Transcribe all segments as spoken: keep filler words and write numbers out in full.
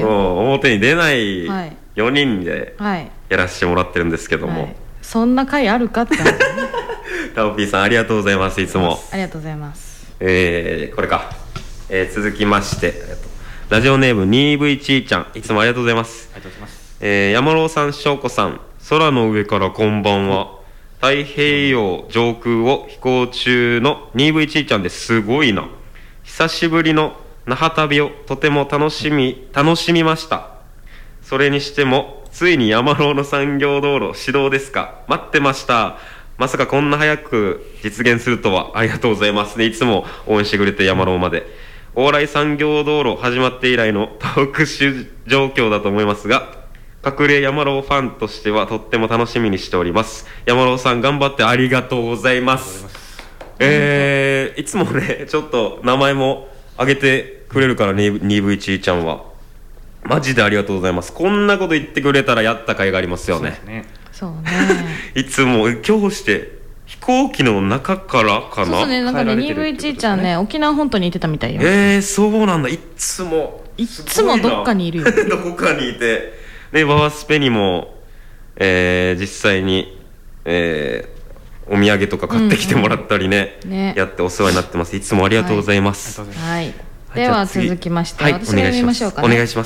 表に出ないはいよにんではいやらせてもらってるんですけども、 はい、そんな回あるかってタオピーさんありがとうございます。いつもありがとうございます。 えー、これか、えー、続きましてラジオネーム にブイ ちーちゃん、いつもありがとうございます。 ありがとうございます。 えー、山郎さん、翔子さん、空の上からこんばんは。太平洋上空を飛行中の にブイ ちーちゃんです。すごいな。久しぶりの那覇旅をとても楽しみ楽しみました。それにしてもついに山郎の産業道路始動ですか。待ってました。まさかこんな早く実現するとは。ありがとうございますね。いつも応援してくれて山郎まで。往来産業道路始まって以来の特殊状況だと思いますが、隠れ山郎ファンとしてはとっても楽しみにしております。山郎さん頑張ってありがとうございます。えー、いつもねちょっと名前も挙げてくれるから にブイ ちーちゃんはマジでありがとうございます。こんなこと言ってくれたらやった甲斐がありますよね。 そうね。 そうねいつも今日して飛行機の中からかな。 そうそうね、なんかね にブイ ちーちゃんね沖縄本島にいてたみたいよ。 えー、そうなんだ。いつもいつもどっかにいるよどこかにいてね、ババスペにも、えー、実際に、えー、お土産とか買ってきてもらったりね、 うんうんね、 やってお世話になってます。いつもありがとうございます。 はい、はい、では続きまして、 はい、 私が読みましょうかね。 お願いします。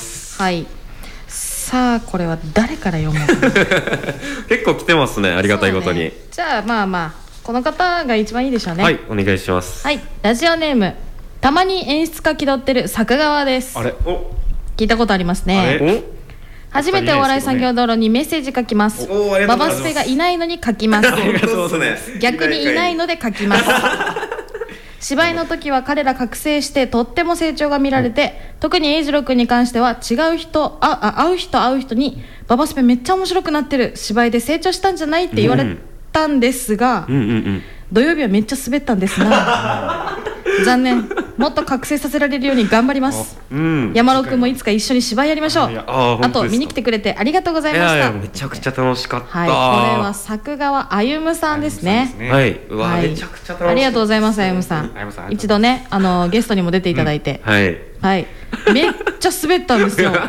はい、さあこれは誰から読もうかな結構来てますね、ありがたいことに、ね、 じゃあまあまあこの方が一番いいでしょうね。 はい、お願いします。 はい、ラジオネームたまに演出家気取ってる作川です。 あれ、お聞いたことありますね。初めてお笑い産業道路にメッセージ書きます。ババスペがいないのに書きます。逆にいないので書きます芝居の時は彼ら覚醒してとっても成長が見られて、うん、特に英二郎君に関しては違う人ああ会う人会う人にババスペめっちゃ面白くなってる、芝居で成長したんじゃないって言われたんですが、うんうんうんうん、土曜日はめっちゃ滑ったんですが残念。もっと覚醒させられるように頑張ります、うん、山郎君もいつか一緒に芝居やりましょう。 あ, あと見に来てくれてありがとうございました。いやいやめちゃくちゃ楽しかった、 はい、これは作川あゆむさんですね。 はい、うわ、はい、めちゃくちゃ楽しかった。 ありがとうございます。あゆむさん一度ねあのゲストにも出ていただいて、うん、はい、はい、めっちゃ滑ったんですよ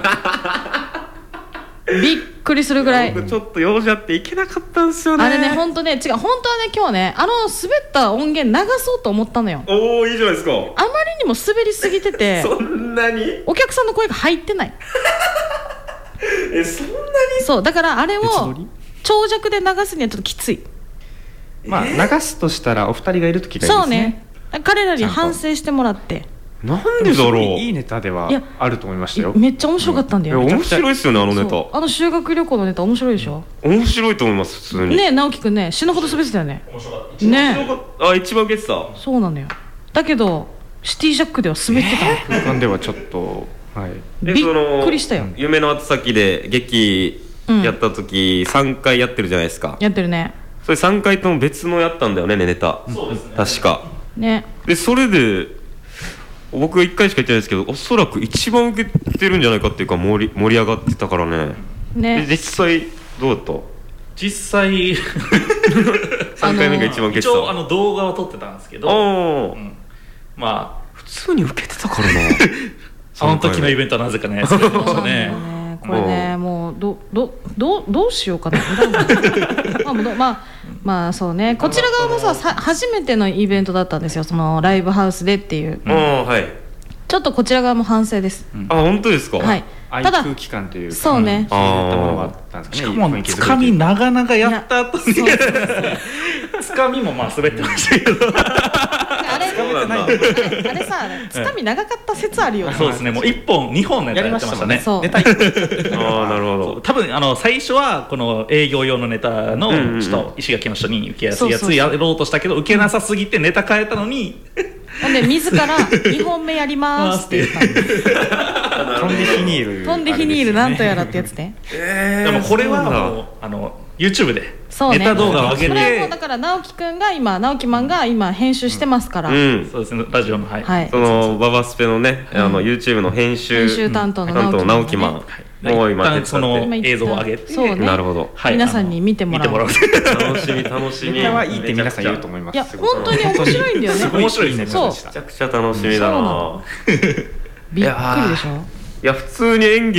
びっくりするぐらい。 僕ちょっと用事あって行けなかったんですよね。 あれね本当ね違う、本当はね今日ねあの滑った音源流そうと思ったのよ。 おお、いいじゃないですか。あまりにも滑りすぎててそんなにお客さんの声が入ってないえ、そんなに。 そうだからあれを長尺で流すにはちょっときつい。 まあ流すとしたらお二人がいる時がいいですね。 そうね、彼らに反省してもらって。 なんでだろう。 いいネタではあると思いましたよ。 めっちゃ面白かったんだよ、 うん、面白いですよねあのネタ。 あの修学旅行のネタ面白いでしょ。 面白いと思います普通にね。直樹くんね死ぬほど滑ってたよね。面白かったね。 あ、一番受けてた。そうなのよ。だけどシティジャックでは滑ってたの、 えー、空間ではちょっと、はい、 びっくりしたよ。 夢の後先で劇やった時、うん、さんかいやってるじゃないですか。 やってるね。 それさんかいとも別のやったんだよねネタ。そうですね、確かね。でそれで僕はいっかいしか言ってないですけど、おそらく一番受けてるんじゃないかっていうか盛り、盛り上がってたからね。ね。実際どうだった？ 実際さんかいめが一番受けてた。 一応あの動画を撮ってたんですけど、うん、まあ普通に受けてたからなあの時のイベントはなぜかねそうでしたね。 これねもうどどどどうしようかなまあまあまあそうね、こちら側もささ初めてのイベントだったんですよ、そのライブハウスでっていう、うん、はい、ちょっとこちら側も反省です、 うん、あ本当ですか。 はい、 ただ空気感というかそうね、 そういったものがあったんですかね。 しかもつかみ長々やった後につかみもまあ滑ってましたけどあれあれさつかみ長かった説あるよね。 そうですね、もういっぽんにほんネタやってましたね。 そうネタああなるほど。 多分あの最初はこの営業用のネタのちょっと石垣の人に受けやすいやつやろうとしたけど受けなさすぎてネタ変えたのにほんで自らにほんめやりますって言ったんです飛んでヒニール飛んでヒニールなんとやらってやつね。 でもこれはもうあの YouTube でネタ動画を上げて、 これはもうだから直樹くんが今直樹マンが今編集してますから、 そうですね、ラジオのはいそのババスペのねあの YouTube の編集担当の直樹マンもう今手伝ってその映像を上げて、 なるほど、 皆さんに見てもらう。 楽しみ楽しみ。 ネタはいいって皆さん言うと思います。 いや本当に面白いんだよね。 面白いね。 そうめちゃくちゃ楽しみだな。 びっくりでしょ。 いや普通に演技